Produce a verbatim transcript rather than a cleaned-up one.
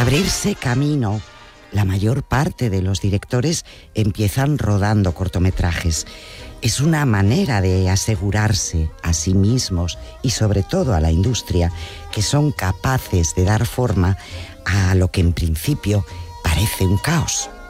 abrirse camino, la mayor parte de los directores empiezan rodando cortometrajes. Es una manera de asegurarse a sí mismos y sobre todo a la industria que son capaces de dar forma a lo que en principio parece un caos.